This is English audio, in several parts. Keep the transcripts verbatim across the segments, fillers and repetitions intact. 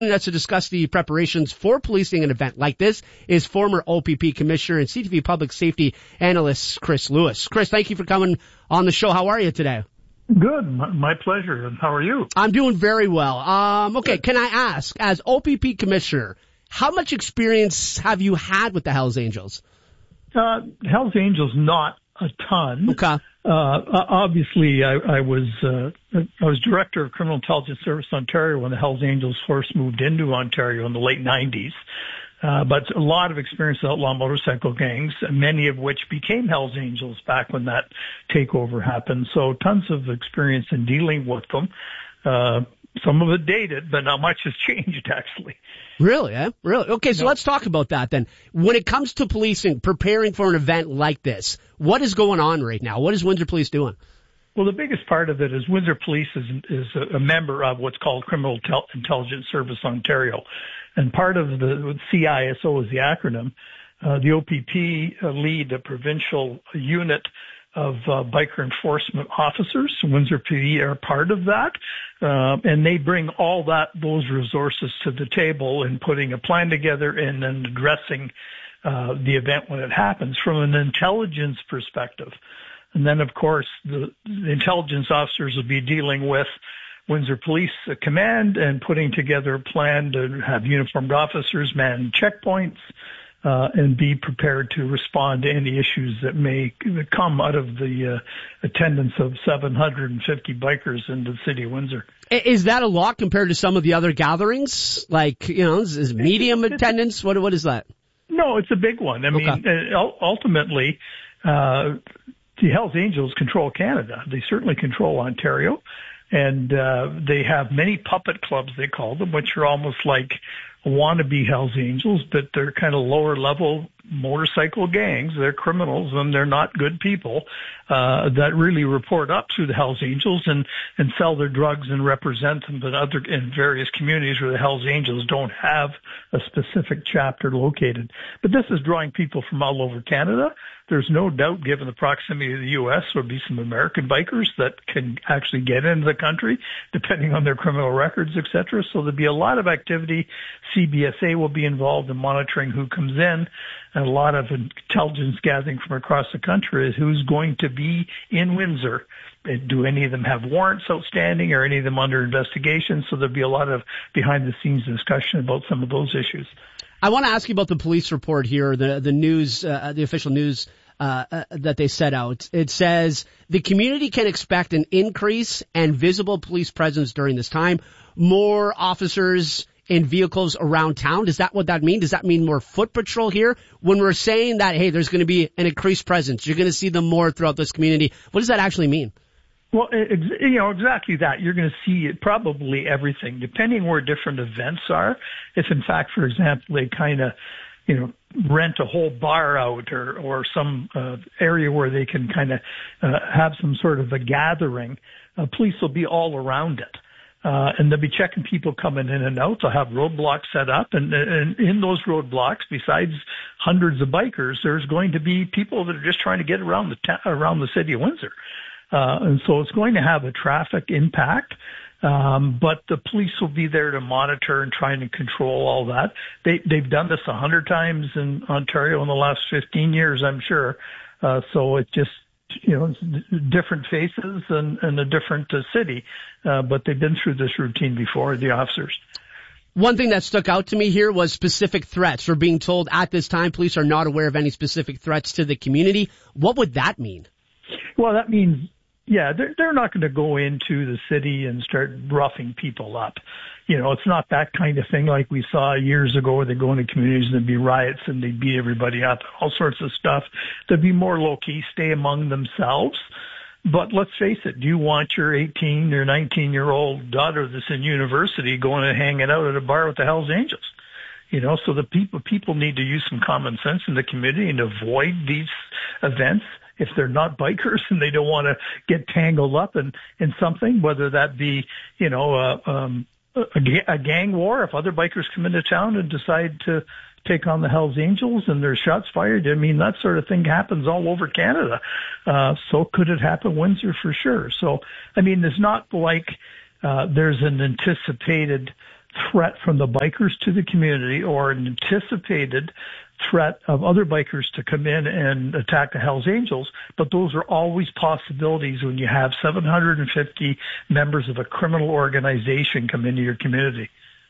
Us to discuss the preparations for policing an event like this is former O P P Commissioner and C T V Public Safety Analyst Chris Lewis. Chris, thank you for coming on the show. How are you today? Good. My pleasure. And how are you? I'm doing very well. Um, okay, can I ask, as O P P Commissioner, how much experience have you had with the Hells Angels? Uh, Hells Angels, not a ton. Okay. Uh, obviously, I, I was uh, I was director of Criminal Intelligence Service Ontario when the Hells Angels first moved into Ontario in the late nineties. Uh, but a lot of experience with outlaw motorcycle gangs, many of which became Hells Angels back when that takeover happened. So tons of experience in dealing with them. Uh, some of it dated, but not much has changed, actually. Really, eh? Really? Okay, so no. let's talk about that then. When it comes to policing, preparing for an event like this, what is going on right now? What is Windsor Police doing? Well, the biggest part of it is Windsor Police is, is a member of what's called Criminal Tel- Intelligence Service Ontario. And part of the C I S O is the acronym. Uh, the O P P uh, lead a provincial unit of uh, biker enforcement officers. Windsor P D are part of that. Uh, and they bring all that, those resources to the table in putting a plan together and then addressing uh, the event when it happens from an intelligence perspective. And then, of course, the, the intelligence officers will be dealing with Windsor Police Command and putting together a plan to have uniformed officers man checkpoints uh, and be prepared to respond to any issues that may come out of the uh, attendance of seven hundred fifty bikers in the city of Windsor. Is that a lot compared to some of the other gatherings? Like, you know, is, is medium it's, attendance? What What is that? No, it's a big one. I okay. mean, uh, ultimately, uh, the Hells Angels control Canada. They certainly control Ontario. And uh, they have many puppet clubs, they call them, which are almost like wannabe Hells Angels, but they're kind of lower level motorcycle gangs. They're criminals and they're not good people uh, that really report up through the Hells Angels and, and sell their drugs and represent them in other in various communities where the Hells Angels don't have a specific chapter located. But this is drawing people from all over Canada. There's no doubt, given the proximity of the U S, there'll be some American bikers that can actually get into the country, depending on their criminal records, et cetera. So there'll be a lot of activity. C B S A will be involved in monitoring who comes in, and a lot of intelligence gathering from across the country is who's going to be in Windsor. Do any of them have warrants outstanding or any of them under investigation? So there'll be a lot of behind-the-scenes discussion about some of those issues. I want to ask you about the police report here, the the news, uh, the official news uh, uh, that they set out. It says the community can expect an increase and visible police presence during this time. More officers in vehicles around town. Does that what that mean? Does that mean more foot patrol here? When we're saying that, hey, there's going to be an increased presence, you're going to see them more throughout this community. What does that actually mean? Well, you know, exactly that. You're going to see it, probably everything, depending where different events are. If, in fact, for example, they kind of, you know, rent a whole bar out or, or some uh, area where they can kind of uh, have some sort of a gathering, uh, police will be all around it. Uh, and they'll be checking people coming in and out. They'll have roadblocks set up. And, and in those roadblocks, besides hundreds of bikers, there's going to be people that are just trying to get around the ta- around the city of Windsor. Uh, and so it's going to have a traffic impact. Um, but the police will be there to monitor and try and control all that. They, they've done this a hundred times in Ontario in the last fifteen years, I'm sure. Uh, so it just, you know, different faces and, and a different uh, city. Uh, but they've been through this routine before, the officers. One thing that stuck out to me here was specific threats. We're being told at this time police are not aware of any specific threats to the community. What would that mean? Well, that means, yeah, they're, they're not going to go into the city and start roughing people up. You know, it's not that kind of thing like we saw years ago where they go into communities and there'd be riots and they'd beat everybody up, all sorts of stuff. There'd be more low-key, stay among themselves. But let's face it, do you want your eighteen or nineteen-year-old daughter that's in university going and hanging out at a bar with the Hells Angels? You know, so the people people need to use some common sense in the community and avoid these events. If they're not bikers and they don't want to get tangled up in, in something, whether that be, you know, uh, um, a, a gang war, if other bikers come into town and decide to take on the Hells Angels and there's shots fired, I mean, that sort of thing happens all over Canada. Uh, so could it happen in Windsor? For sure. So, I mean, it's not like uh, there's an anticipated threat from the bikers to the community or an anticipated threat of other bikers to come in and attack the Hells Angels, but those are always possibilities when you have seven hundred fifty members of a criminal organization come into your community.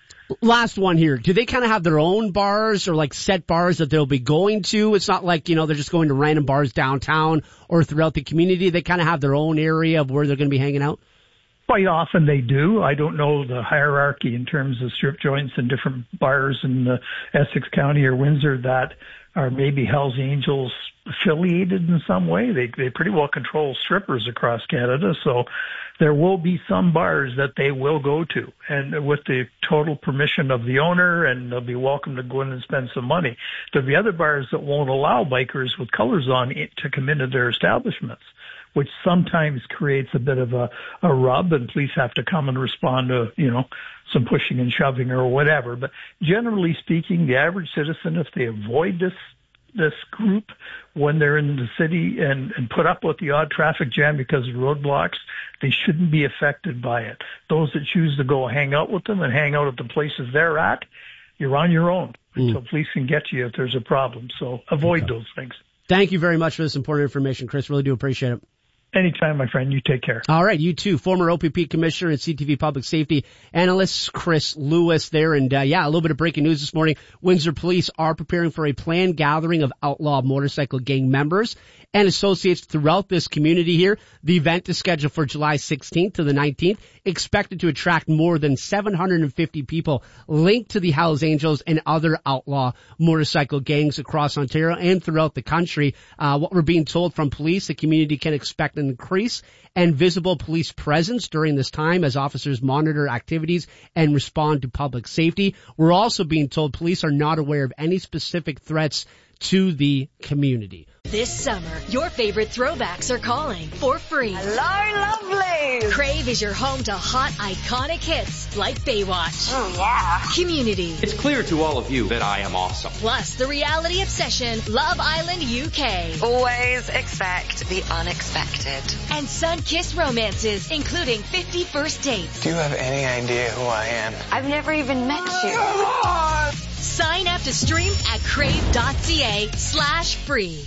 Last one here. Do they kind of have their own bars or like set bars that they'll be going to? It's not like, you know, they're just going to random bars downtown or throughout the community. They kind of have their own area of where they're going to be hanging out? Quite often they do. I don't know the hierarchy in terms of strip joints and different bars in the Essex County or Windsor that are maybe Hells Angels affiliated in some way. They they pretty well control strippers across Canada, so there will be some bars that they will go to, and with the total permission of the owner, and they'll be welcome to go in and spend some money. There'll be other bars that won't allow bikers with colors on to come into their establishments, which sometimes creates a bit of a, a rub, and police have to come and respond to, you know, some pushing and shoving or whatever. But generally speaking, the average citizen, if they avoid this this group when they're in the city and, and put up with the odd traffic jam because of roadblocks, they shouldn't be affected by it. Those that choose to go hang out with them and hang out at the places they're at, you're on your own mm. until police can get you if there's a problem. So avoid okay. those things. Thank you very much for this important information, Chris. Really do appreciate it. Anytime, my friend. You take care. All right. You too. Former O P P Commissioner and C T V Public Safety Analyst Chris Lewis there. And, uh, yeah, a little bit of breaking news this morning. Windsor Police are preparing for a planned gathering of outlaw motorcycle gang members and associates throughout this community here. The event is scheduled for July sixteenth to the nineteenth, expected to attract more than seven hundred fifty people linked to the Hells Angels and other outlaw motorcycle gangs across Ontario and throughout the country. Uh, what we're being told from police, the community can expect an increase and visible police presence during this time as officers monitor activities and respond to public safety. We're also being told police are not aware of any specific threats to the community. This summer, your favorite throwbacks are calling for free. Hello, lovely. Crave is your home to hot, iconic hits like Baywatch. Oh, yeah. Community. It's clear to all of you that I am awesome. Plus, the reality obsession, Love Island U K. Always expect the unexpected. And sun-kissed romances, including fifty First Dates. Do you have any idea who I am? I've never even met you. Come on! Sign up to stream at crave.ca slash free.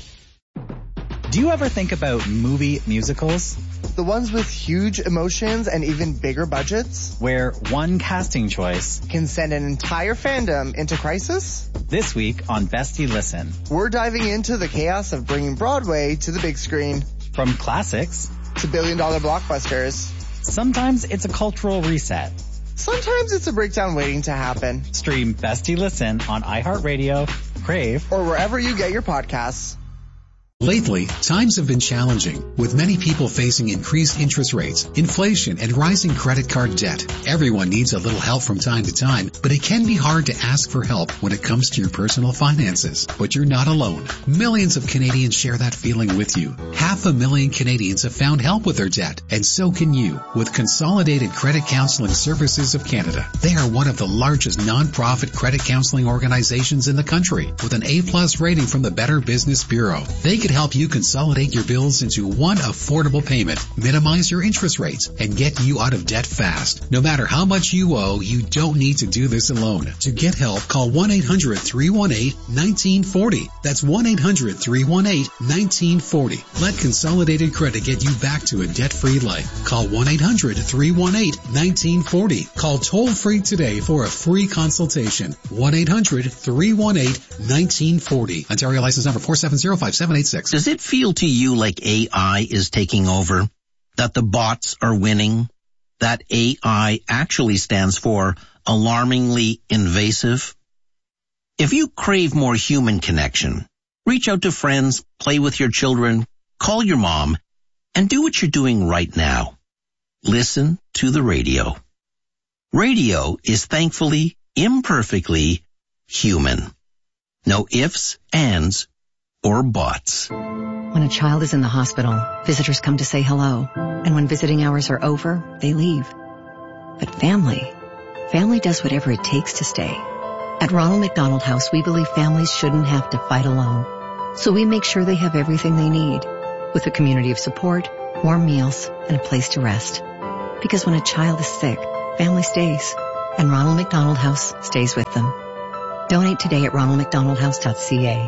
Do you ever think about movie musicals? The ones with huge emotions and even bigger budgets? Where one casting choice can send an entire fandom into crisis? This week on Bestie Listen, we're diving into the chaos of bringing Broadway to the big screen. From classics to billion-dollar blockbusters. Sometimes it's a cultural reset. Sometimes it's a breakdown waiting to happen. Stream Bestie Listen on iHeartRadio, Crave, or wherever you get your podcasts. Lately, times have been challenging, with many people facing increased interest rates, inflation, and rising credit card debt. Everyone needs a little help from time to time, but it can be hard to ask for help when it comes to your personal finances. But you're not alone. Millions of Canadians share that feeling with you. Half a million Canadians have found help with their debt, and so can you, with Consolidated Credit Counseling Services of Canada. They are one of the largest non-profit credit counseling organizations in the country, with an A-plus rating from the Better Business Bureau. They could help you consolidate your bills into one affordable payment, minimize your interest rates, and get you out of debt fast. No matter how much you owe, you don't need to do this alone. To get help, call one eight hundred three one eight one nine four zero. That's one eight hundred three one eight one nine four zero. Let Consolidated Credit get you back to a debt-free life. Call one eight hundred three one eight one nine four zero. Call toll-free today for a free consultation. one eight hundred three one eight one nine four zero. Ontario license number four seven zero five seven eight six. Does it feel to you like A I is taking over? That the bots are winning? That A I actually stands for alarmingly invasive? If you crave more human connection, reach out to friends, play with your children, call your mom, and do what you're doing right now. Listen to the radio. Radio is thankfully, imperfectly human. No ifs, ands, or bots. When a child is in the hospital, visitors come to say hello. And when visiting hours are over, they leave. But family, family does whatever it takes to stay. At Ronald McDonald House, we believe families shouldn't have to fight alone. So we make sure they have everything they need, with a community of support, warm meals, and a place to rest. Because when a child is sick, family stays. And Ronald McDonald House stays with them. Donate today at ronald mcdonald house dot c a.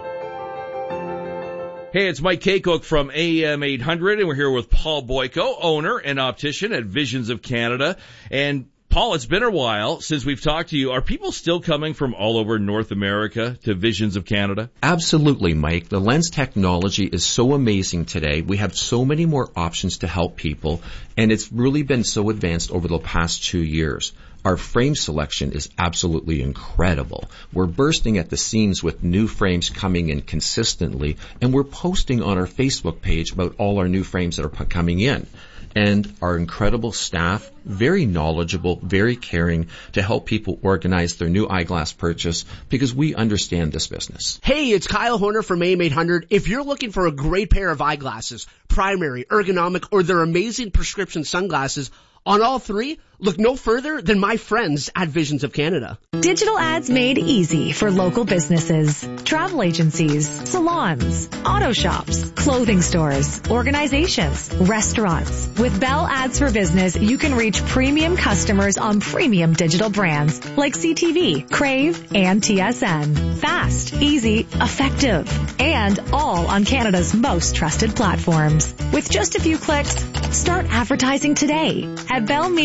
Hey, it's Mike Kaycook from A M eight hundred, and we're here with Paul Boyko, owner and optician at Visions of Canada. And Paul, it's been a while since we've talked to you. Are people still coming from all over North America to Visions of Canada? Absolutely, Mike. The lens technology is so amazing today. We have so many more options to help people, and it's really been so advanced over the past two years. Our frame selection is absolutely incredible. We're bursting at the seams with new frames coming in consistently, and we're posting on our Facebook page about all our new frames that are coming in. And our incredible staff, very knowledgeable, very caring to help people organize their new eyeglass purchase because we understand this business. Hey, it's Kyle Horner from A M eight hundred. If you're looking for a great pair of eyeglasses, primary, ergonomic, or their amazing prescription sunglasses, on all three, look no further than my friends at Visions of Canada. Digital ads made easy for local businesses, travel agencies, salons, auto shops, clothing stores, organizations, restaurants. With Bell Ads for Business, you can reach premium customers on premium digital brands like C T V, Crave, and T S N. Fast, easy, effective, and all on Canada's most trusted platforms. With just a few clicks, start advertising today at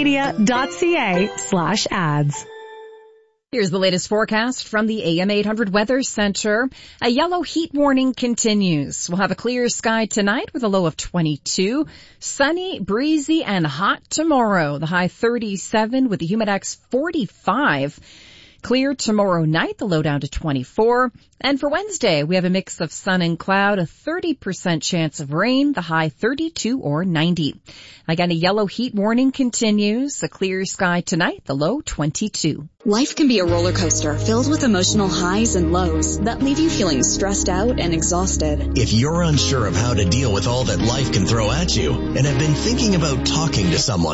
bellmedia.ca slash ads. Here's the latest forecast from the A M eight hundred Weather Center. A yellow heat warning continues. We'll have a clear sky tonight with a low of twenty-two. Sunny, breezy, and hot tomorrow. The high thirty-seven with the humidex forty-five. Clear tomorrow night, the low down to twenty-four. And for Wednesday, we have a mix of sun and cloud, a thirty percent chance of rain, the high thirty-two or ninety. Again, a yellow heat warning continues. A clear sky tonight, the low twenty-two. Life can be a roller coaster filled with emotional highs and lows that leave you feeling stressed out and exhausted. If you're unsure of how to deal with all that life can throw at you and have been thinking about talking to someone,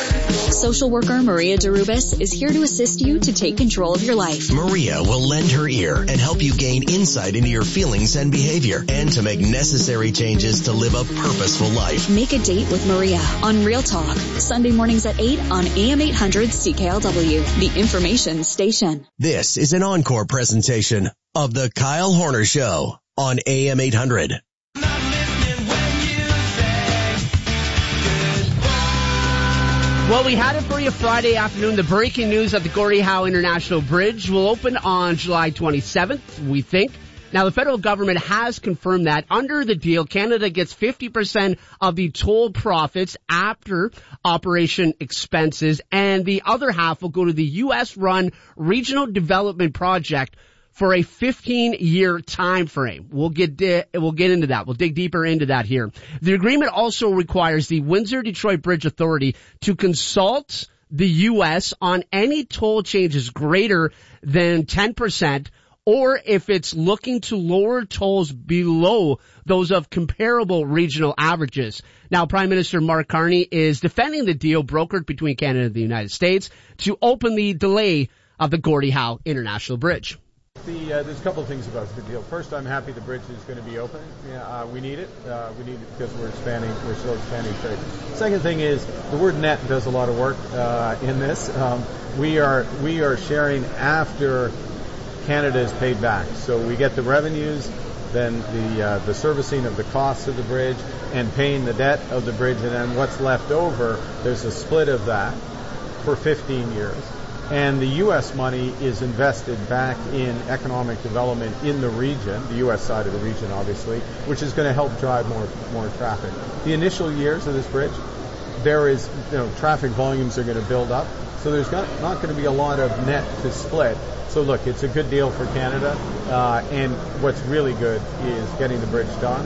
social worker Maria Derubis is here to assist you to take control of your life. Maria will lend her ear and help you gain insight into your feelings and behavior and to make necessary changes to live a purposeful life. Make a date with Maria on Real Talk, Sunday mornings at eight on A M eight hundred C K L W, the information station. This is an encore presentation of The Kyle Horner Show on A M eight hundred. Well, we had it for you Friday afternoon. The breaking news that the Gordie Howe International Bridge will open on July twenty-seventh, we think. Now, the federal government has confirmed that under the deal, Canada gets fifty percent of the toll profits after operation expenses, and the other half will go to the U S-run Regional Development Project for a fifteen-year time frame. We'll get di- we'll get into that. We'll dig deeper into that here. The agreement also requires the Windsor-Detroit Bridge Authority to consult the U S on any toll changes greater than ten percent, or if it's looking to lower tolls below those of comparable regional averages. Now, Prime Minister Mark Carney is defending the deal brokered between Canada and the United States to open the delay of the Gordie Howe International Bridge. The, uh, there's a couple of things about the deal. First, I'm happy the bridge is going to be open. Yeah, uh, we need it. Uh, we need it because we're expanding. We're still expanding trade. Second thing is the word net does a lot of work uh, in this. Um, we are we are sharing after Canada is paid back. So we get the revenues, then the uh, the servicing of the costs of the bridge, and paying the debt of the bridge, and then what's left over, there's a split of that for fifteen years. And the U S money is invested back in economic development in the region, the U S side of the region, obviously, which is going to help drive more more traffic. The initial years of this bridge, there is, you know, traffic volumes are going to build up, so there's not, not going to be a lot of net to split. So look, it's a good deal for Canada, uh, and what's really good is getting the bridge done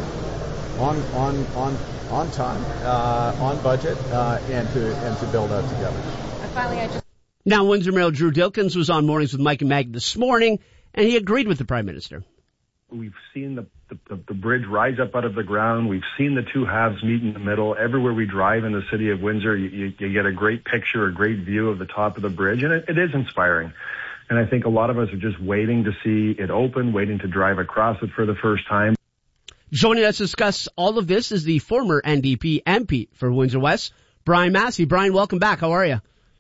on on on on time, uh, on budget, uh, and to and to build out together. And finally, I just. Now, Windsor Mayor Drew Dilkens was on Mornings with Mike and Mag this morning, and he agreed with the Prime Minister. We've seen the, the, the bridge rise up out of the ground. We've seen the two halves meet in the middle. Everywhere we drive in the city of Windsor, you, you, you get a great picture, a great view of the top of the bridge, and it, it is inspiring. And I think a lot of us are just waiting to see it open, waiting to drive across it for the first time. Joining us to discuss all of this is the former N D P M P for Windsor West, Brian Massey. Brian, welcome back. How are you?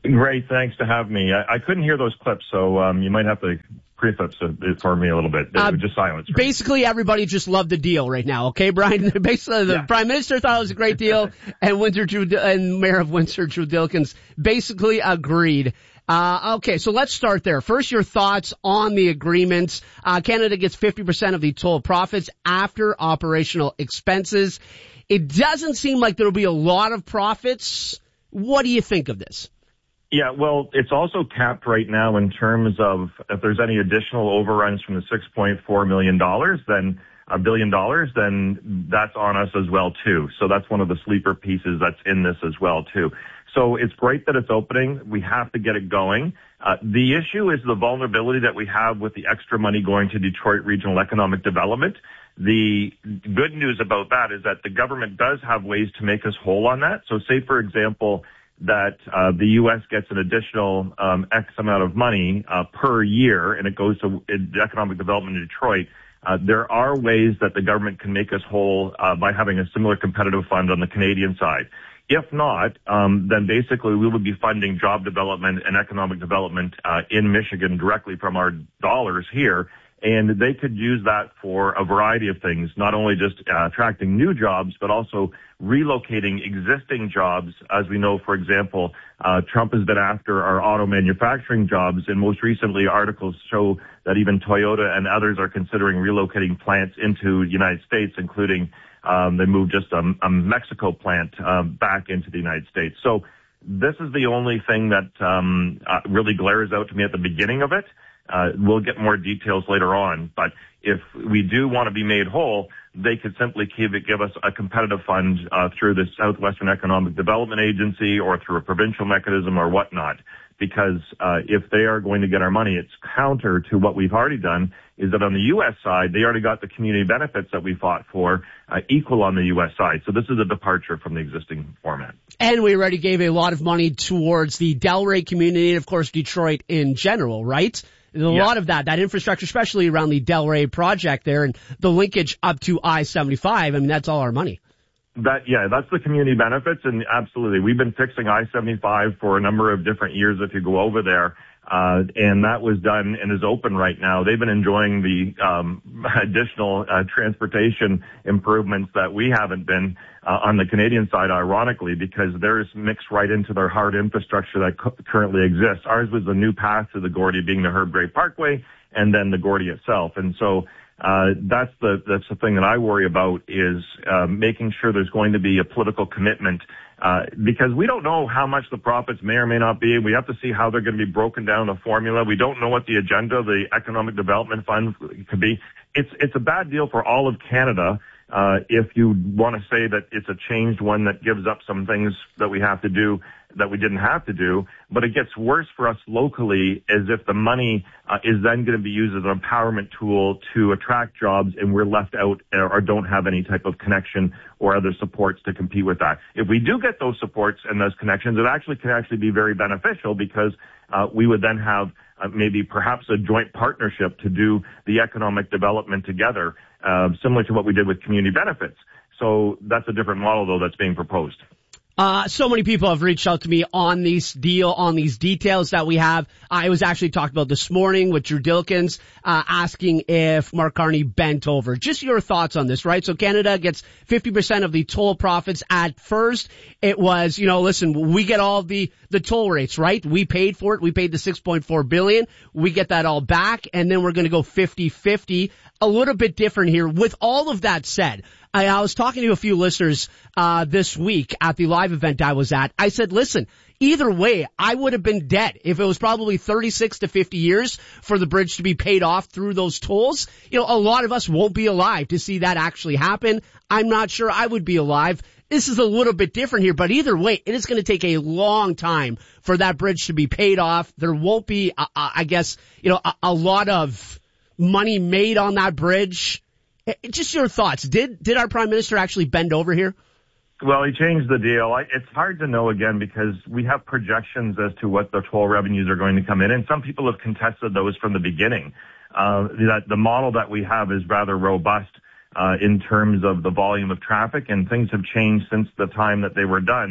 Great. Thanks to have me. I, I couldn't hear those clips, so um, you might have to preface it for me a little bit. Uh, just silence. Basically, everybody just loved the deal right now. Okay, Brian? Basically, the yeah. Prime Minister thought it was a great deal, and Windsor Drew, and Mayor of Windsor, Drew Dilkens, basically agreed. Uh, okay, so let's start there. First, your thoughts on the agreements. Uh, Canada gets fifty percent of the toll profits after operational expenses. It doesn't seem like there'll be a lot of profits. What do you think of this? Yeah, well, it's also capped right now in terms of if there's any additional overruns from the six point four million dollars, then a billion dollars, then that's on us as well, too. So that's one of the sleeper pieces that's in this as well, too. So it's great that it's opening. We have to get it going. Uh, the issue is the vulnerability that we have with the extra money going to Detroit Regional Economic Development. The good news about that is that the government does have ways to make us whole on that. So say, for example, that uh, the U S gets an additional um, X amount of money uh, per year, and it goes to economic development in Detroit. Uh, there are ways that the government can make us whole uh, by having a similar competitive fund on the Canadian side. If not, um, then basically we would be funding job development and economic development uh, in Michigan directly from our dollars here. And they could use that for a variety of things, not only just uh, attracting new jobs, but also relocating existing jobs. As we know, for example, uh, Trump has been after our auto manufacturing jobs, and most recently articles show that even Toyota and others are considering relocating plants into the United States, including um, they moved just a, a Mexico plant um, back into the United States. So this is the only thing that um, uh, really glares out to me at the beginning of it. Uh, we'll get more details later on, but if we do want to be made whole, they could simply give, it, give us a competitive fund uh, through the Southwestern Economic Development Agency or through a provincial mechanism or whatnot. Because uh, if they are going to get our money, it's counter to what we've already done, is that on the U S side, they already got the community benefits that we fought for uh, equal on the U S side. So this is a departure from the existing format. And we already gave a lot of money towards the Delray community and, of course, Detroit in general, right? There's a yeah. lot of that, that infrastructure, especially around the Delray project there and the linkage up to I seventy-five. I mean, that's all our money. That, yeah, that's the community benefits. And absolutely, we've been fixing I seventy-five for a number of different years if you go over there. Uh, and that was done and is open right now. They've been enjoying the um, additional uh, transportation improvements that we haven't been uh, on the Canadian side, ironically, because theirs mixed right into their hard infrastructure that cu- currently exists. Ours was the new path to the Gordy being the Herb Gray Parkway and then the Gordy itself. And so uh, that's the that's the thing that I worry about is uh, making sure there's going to be a political commitment Uh, because we don't know how much the profits may or may not be. We have to see how they're going to be broken down, the formula. We don't know what the agenda of the Economic Development Fund could be. It's, it's a bad deal for all of Canada, uh, if you want to say that it's a changed one that gives up some things that we have to do that we didn't have to do. But it gets worse for us locally as if the money uh, is then going to be used as an empowerment tool to attract jobs and we're left out or don't have any type of connection or other supports to compete with that. If we do get those supports and those connections, it actually can actually be very beneficial because uh, we would then have uh, maybe perhaps a joint partnership to do the economic development together, uh, similar to what we did with community benefits. So that's a different model, though, that's being proposed. Uh, so many people have reached out to me on this deal, on these details that we have. I was actually talked about this morning with Drew Dilkens, uh, asking if Mark Carney bent over. Just your thoughts on this, right? So Canada gets fifty percent of the toll profits. At first, it was, you know, listen, we get all the, the toll rates, right? We paid for it. We paid the six point four billion dollars. We get that all back, and then we're going to go fifty-fifty. A little bit different here. With all of that said, I, I was talking to a few listeners uh this week at the live event I was at. I said, listen, either way, I would have been dead if it was probably thirty-six to fifty years for the bridge to be paid off through those tolls. You know, a lot of us won't be alive to see that actually happen. I'm not sure I would be alive. This is a little bit different here, but either way, it is going to take a long time for that bridge to be paid off. There won't be, uh, I guess, you know, a, a lot of money made on that bridge. Just your thoughts. Did did our Prime Minister actually bend over here? Well, he changed the deal. I, it's hard to know, again, because we have projections as to what the toll revenues are going to come in, and some people have contested those from the beginning. Uh, that the model that we have is rather robust uh, in terms of the volume of traffic, and things have changed since the time that they were done.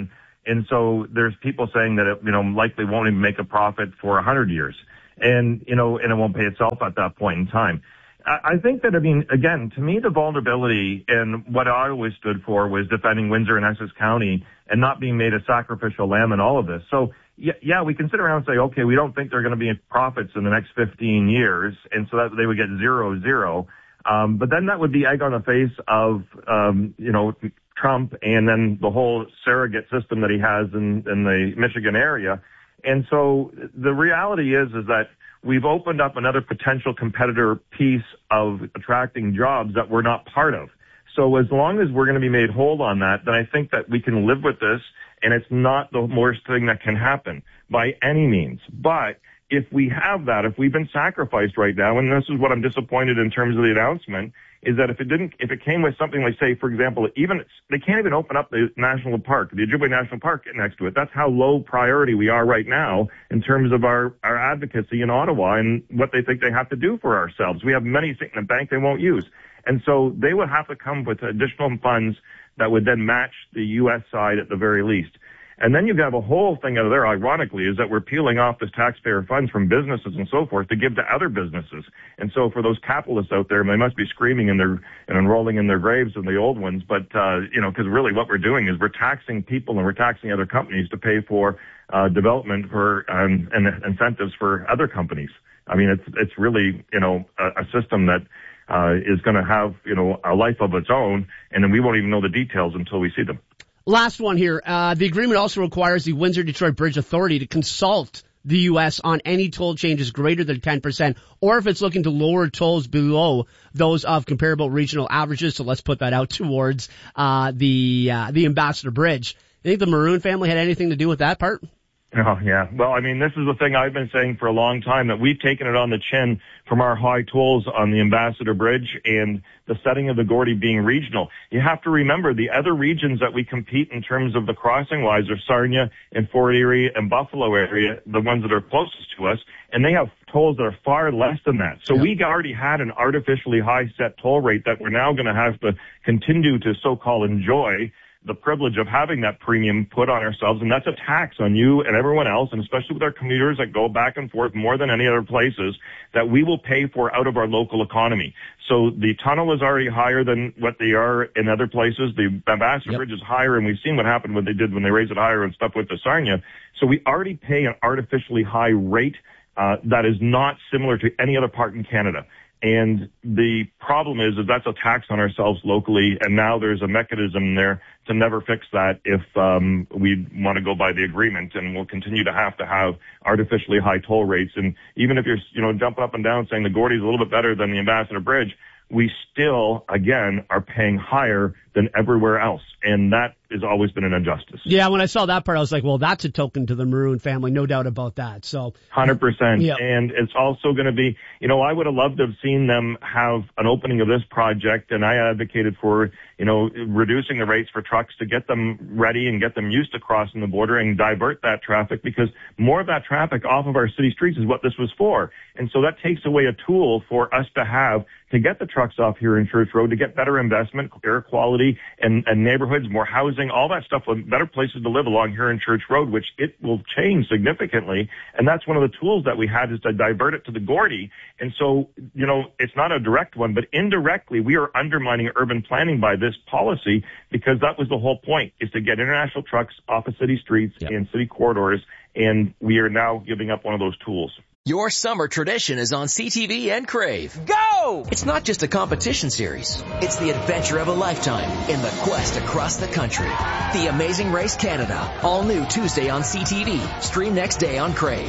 And so there's people saying that it, you know, likely won't even make a profit for a hundred years. And, you know, and it won't pay itself at that point in time. I, I think that, I mean, again, to me, the vulnerability and what I always stood for was defending Windsor and Essex County and not being made a sacrificial lamb in all of this. So, yeah, yeah, we can sit around and say, okay, we don't think they're going to be in profits in the next fifteen years. And so that they would get zero, zero. Um, but then that would be egg on the face of, um, you know, Trump and then the whole surrogate system that he has in, in the Michigan area. And so the reality is, is that we've opened up another potential competitor piece of attracting jobs that we're not part of. So as long as we're going to be made whole on that, then I think that we can live with this, and it's not the worst thing that can happen by any means. But if we have that, if we've been sacrificed right now, and this is what I'm disappointed in terms of the announcement, is that if it didn't, if it came with something like, say, for example, even, they can't even open up the national park, the Ojibwe National Park next to it. That's how low priority we are right now in terms of our, our advocacy in Ottawa and what they think they have to do for ourselves. We have money sitting in the bank they won't use. And so they would have to come with additional funds that would then match the U S side at the very least. And then you have a whole thing out of there, ironically, is that we're peeling off this taxpayer funds from businesses and so forth to give to other businesses. And so for those capitalists out there, they must be screaming in their, and enrolling in their graves in the old ones. But, uh, you know, because really what we're doing is we're taxing people and we're taxing other companies to pay for uh, development for um, and incentives for other companies. I mean, it's it's really, you know, a, a system that uh, is going to have, you know, a life of its own, and then we won't even know the details until we see them. Last one here. Uh, the agreement also requires the Windsor-Detroit Bridge Authority to consult the U S on any toll changes greater than ten percent, or if it's looking to lower tolls below those of comparable regional averages. So let's put that out towards uh, the uh, the Ambassador Bridge. You think the Maroon family had anything to do with that part? Oh, yeah. Well, I mean, this is the thing I've been saying for a long time, that we've taken it on the chin from our high tolls on the Ambassador Bridge and the setting of the Gordy being regional. You have to remember the other regions that we compete in terms of the crossing-wise are Sarnia and Fort Erie and Buffalo area, the ones that are closest to us, and they have tolls that are far less than that. So yep. we already had an artificially high set toll rate that we're now going to have to continue to so-called enjoy the privilege of having that premium put on ourselves, and that's a tax on you and everyone else, and especially with our commuters that go back and forth more than any other places, that we will pay for out of our local economy. So the tunnel is already higher than what they are in other places. The Ambassador yep. Bridge is higher, and we've seen what happened when they did when they raised it higher and stuff with the Sarnia. So we already pay an artificially high rate uh, that is not similar to any other part in Canada. And the problem is that that's a tax on ourselves locally, and now there's a mechanism there to never fix that if um, we want to go by the agreement, and we'll continue to have to have artificially high toll rates. And even if you're, you know, jumping up and down saying the Gordy's a little bit better than the Ambassador Bridge, we still, again, are paying higher than everywhere else. And that has always been an injustice. Yeah, when I saw that part, I was like, well, that's a token to the Maroon family, no doubt about that. So, one hundred percent. Yeah. And it's also going to be, you know, I would have loved to have seen them have an opening of this project, and I advocated for, you know, reducing the rates for trucks to get them ready and get them used to crossing the border and divert that traffic, because more of that traffic off of our city streets is what this was for. And so that takes away a tool for us to have to get the trucks off here in Church Road, to get better investment, air quality, and, and neighborhoods, more housing, all that stuff, with better places to live along here in Church Road, which it will change significantly. And that's one of the tools that we had, is to divert it to the Gordy. And so, you know, it's not a direct one, but indirectly we are undermining urban planning by this policy, because that was the whole point, is to get international trucks off of city streets yep. and city corridors. And we are now giving up one of those tools. Your summer tradition is on C T V and Crave. Go! It's not just a competition series. It's the adventure of a lifetime in the quest across the country. The Amazing Race Canada. All new Tuesday on C T V. Stream next day on Crave.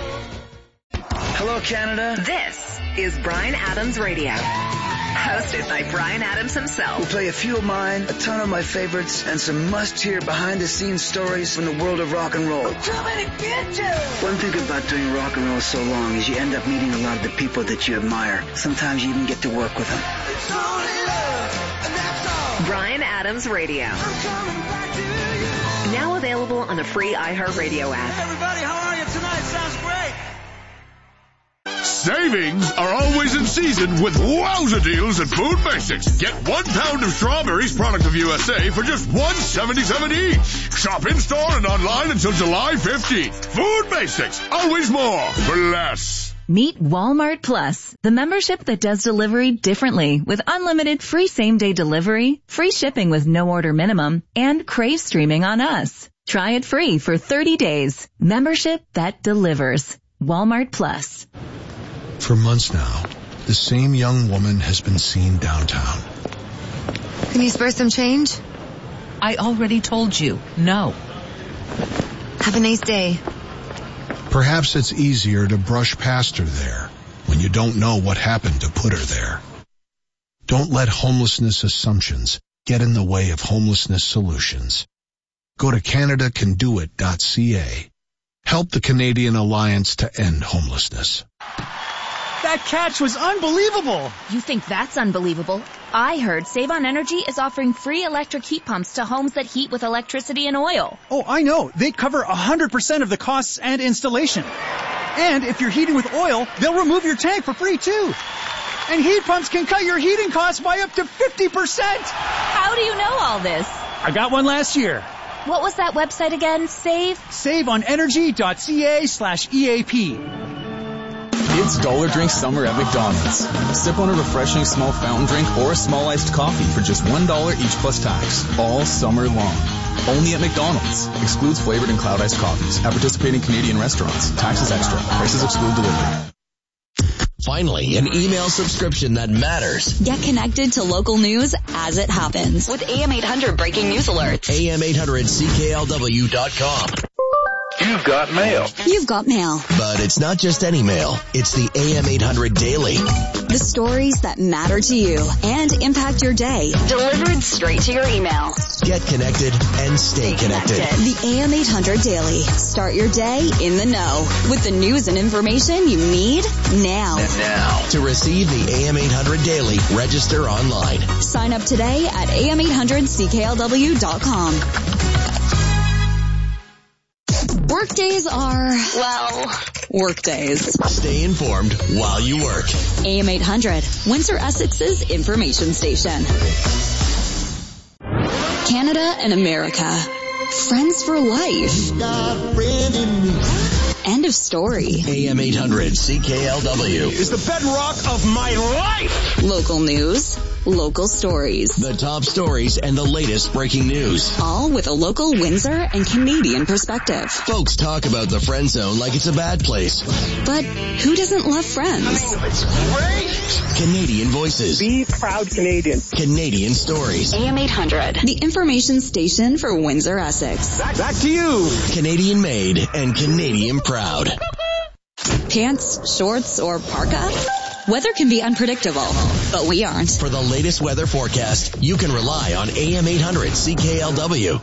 Hello, Canada. This is Bryan Adams Radio. Hosted by Bryan Adams himself. We'll play a few of mine, a ton of my favorites, and some must-hear behind-the-scenes stories from the world of rock and roll. Too many bitches! One thing about doing rock and roll so long is you end up meeting a lot of the people that you admire. Sometimes you even get to work with them. It's only love, and that's all. Bryan Adams Radio. I'm coming back to you. Now available on the free iHeartRadio app. Hey everybody, how are you tonight? Sounds great. Savings are always in season with wowza deals at Food Basics. Get one pound of strawberries, product of U S A, for just one seventy-seven each. Shop in-store and online until July fifteenth. Food Basics, always more for less. Meet Walmart Plus, the membership that does delivery differently with unlimited free same-day delivery, free shipping with no order minimum, and Crave streaming on us. Try it free for thirty days. Membership that delivers. Walmart Plus. For months now, the same young woman has been seen downtown. Can you spare some change? I already told you, no. Have a nice day. Perhaps it's easier to brush past her there when you don't know what happened to put her there. Don't let homelessness assumptions get in the way of homelessness solutions. Go to Canada Can Do It dot C A. Help the Canadian Alliance to End Homelessness. That catch was unbelievable. You think that's unbelievable? I heard Save on Energy is offering free electric heat pumps to homes that heat with electricity and oil. Oh, I know. They cover one hundred percent of the costs and installation. And if you're heating with oil, they'll remove your tank for free too. And heat pumps can cut your heating costs by up to fifty percent. How do you know all this? I got one last year. What was that website again? Save? Save on energy dot C A slash E A P. It's Dollar Drink Summer at McDonald's. Sip on a refreshing small fountain drink or a small iced coffee for just one dollar each plus tax, all summer long. Only at McDonald's. Excludes flavored and cloud iced coffees. At participating Canadian restaurants. Taxes extra. Prices exclude delivery. Finally, an email subscription that matters. Get connected to local news as it happens with A M eight hundred breaking news alerts. A M eight hundred C K L W dot com. You've got mail. You've got mail. But it's not just any mail. It's the A M eight hundred Daily. The stories that matter to you and impact your day. Delivered straight to your email. Get connected and stay connected. The A M eight hundred Daily. Start your day in the know with the news and information you need now. Now. To receive the A M eight hundred Daily, register online. Sign up today at A M eight hundred C K L W dot com. Workdays are, well, workdays. Stay informed while you work. A M eight hundred, Windsor Essex's information station. Canada and America. Friends for life. End of story. A M eight hundred C K L W is the bedrock of my life. Local news, local stories. The top stories and the latest breaking news. All with a local Windsor and Canadian perspective. Folks talk about the friend zone like it's a bad place. But who doesn't love Friends? It's great. Canadian voices. Be proud Canadian. Canadian stories. A M eight hundred, the information station for Windsor Essex. Back, back to you. Canadian made and Canadian proud. Pants, shorts, or parka? Weather can be unpredictable, but we aren't. For the latest weather forecast, you can rely on A M eight hundred C K L W.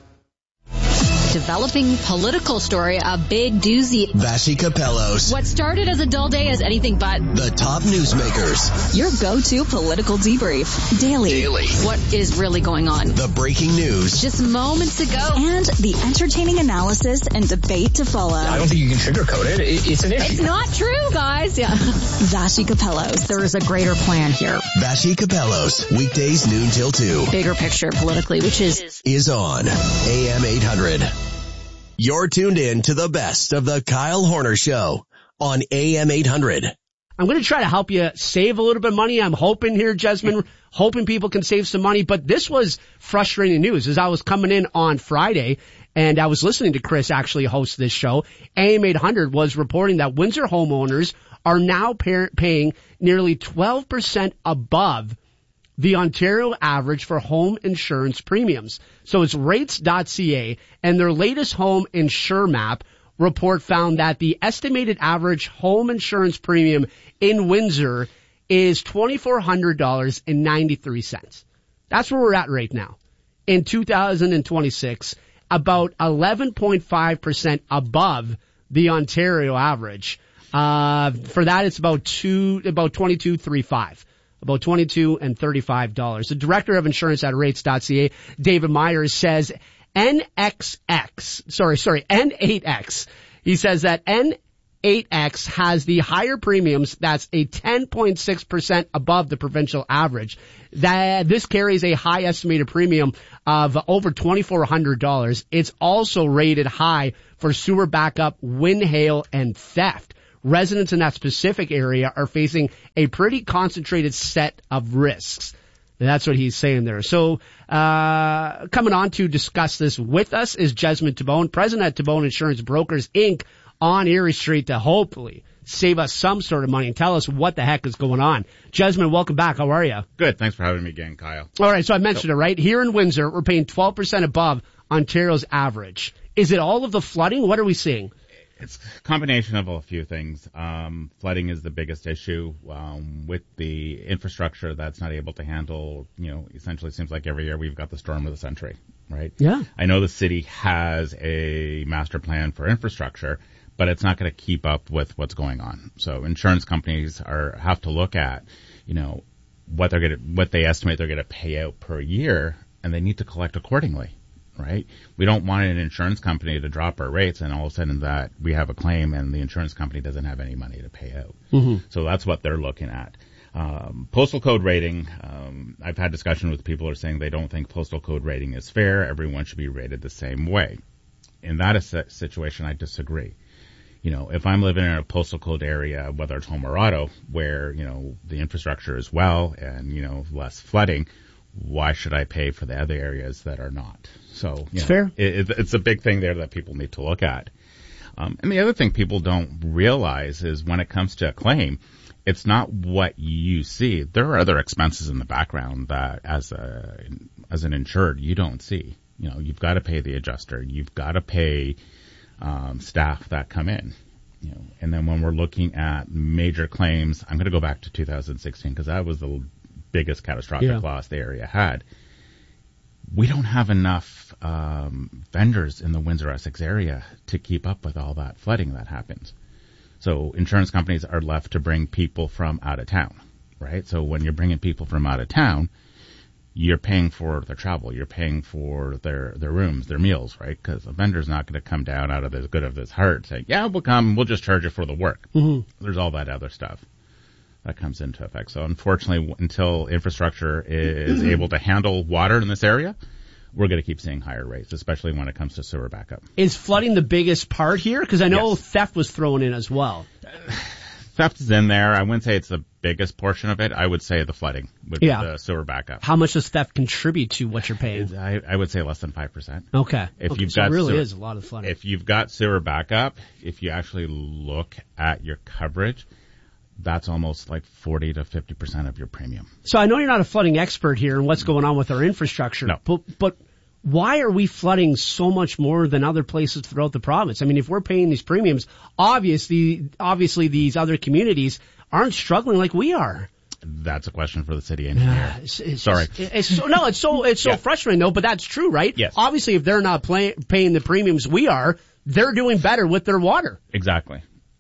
Developing political story, a big doozy. Vassy Capellos. What started as a dull day is anything but. The top newsmakers. Your go-to political debrief. Daily. Daily. What is really going on? The breaking news. Just moments ago. And the entertaining analysis and debate to follow. I don't think you can sugarcoat it. It's an issue. It's not true, guys. Yeah. Vassy Capellos. There is a greater plan here. Vassy Capellos. Weekdays noon till two. Bigger picture politically, which is. Is on A M eight hundred. You're tuned in to the best of the Kyle Horner Show on A M eight hundred. I'm going to try to help you save a little bit of money. I'm hoping here, Jasmine, hoping people can save some money. But this was frustrating news as I was coming in on Friday and I was listening to Chris actually host this show. A M eight hundred was reporting that Windsor homeowners are now pay- paying nearly twelve percent above the Ontario average for home insurance premiums. So it's rates dot C A and their latest home insure map report found that the estimated average home insurance premium in Windsor is two thousand four hundred dollars and ninety-three cents. That's where we're at right now. In two thousand twenty-six, about eleven point five percent above the Ontario average. Uh, for that, it's about two, about twenty-two thirty-five. About twenty-two and thirty-five dollars. The director of insurance at rates dot C A, David Myers, says N X X, sorry, sorry, N eight X. He says that N eight X has the higher premiums. That's a ten point six percent above the provincial average. That this carries a high estimated premium of over twenty-four hundred dollars. It's also rated high for sewer backup, wind, hail, and theft. Residents in that specific area are facing a pretty concentrated set of risks. That's what he's saying there. So, uh, coming on to discuss this with us is Jesmond Tabone, president at Tabone Insurance Brokers, Incorporated on Erie Street to hopefully save us some sort of money and tell us what the heck is going on. Jesmond, welcome back. How are you? Good. Thanks for having me again, Kyle. All right. So I mentioned it, right? Here in Windsor, we're paying twelve percent above Ontario's average. Is it all of the flooding? What are we seeing? It's a combination of a few things. Um, flooding is the biggest issue, um, with the infrastructure that's not able to handle, you know, essentially it seems like every year we've got the storm of the century, right? Yeah. I know the city has a master plan for infrastructure, but it's not going to keep up with what's going on. So insurance companies are, have to look at, you know, what they're going to, what they estimate they're going to pay out per year, and they need to collect accordingly. Right? We don't want an insurance company to drop our rates and all of a sudden that we have a claim and the insurance company doesn't have any money to pay out. Mm-hmm. So that's what they're looking at. Um, postal code rating, um, I've had discussion with people who are saying they don't think postal code rating is fair. Everyone should be rated the same way. In that situation, I disagree. You know, if I'm living in a postal code area, whether it's home or auto, where, you know, the infrastructure is well and, you know, less flooding, why should I pay for the other areas that are not? So, you it's know, fair. It, it's a big thing there that people need to look at. Um, and the other thing people don't realize is when it comes to a claim, it's not what you see. There are other expenses in the background that as a, as an insured, you don't see. You know, you've got to pay the adjuster. You've got to pay, um, staff that come in. You know, and then when we're looking at major claims, I'm going to go back to two thousand sixteen because that was the biggest catastrophic yeah. loss the area had. We don't have enough um, vendors in the Windsor-Essex area to keep up with all that flooding that happens. So insurance companies are left to bring people from out of town, right? So when you're bringing people from out of town, you're paying for their travel, you're paying for their, their rooms, their meals, right? Because the vendor's not going to come down out of the good of his heart saying, yeah, we'll come, we'll just charge you for the work. Mm-hmm. There's all that other stuff that comes into effect. So unfortunately, until infrastructure is able to handle water in this area, we're going to keep seeing higher rates, especially when it comes to sewer backup. Is flooding the biggest part here? Because I know yes. theft was thrown in as well. Theft is in there. I wouldn't say it's the biggest portion of it. I would say the flooding would yeah. be the sewer backup. How much does theft contribute to what you're paying? I, I would say less than five percent. Okay. If okay. you've so got it really sewer, is a lot of flooding. If you've got sewer backup, if you actually look at your coverage, that's almost like forty to fifty percent of your premium. So I know you're not a flooding expert here and what's going on with our infrastructure. No. But, but why are we flooding so much more than other places throughout the province? I mean, if we're paying these premiums, obviously, obviously these other communities aren't struggling like we are. That's a question for the city engineer. Yeah, it's, it's Sorry. Just, it's so, no, it's so, it's so yeah. frustrating though, but that's true, right? Yes. Obviously, if they're not pay, paying the premiums we are, they're doing better with their water. Exactly.